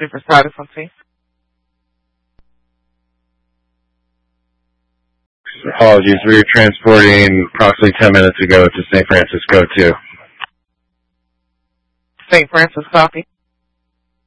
different side of something. Apologies, we were transporting approximately 10 minutes ago to St. Francis, go to. St. Francis, copy.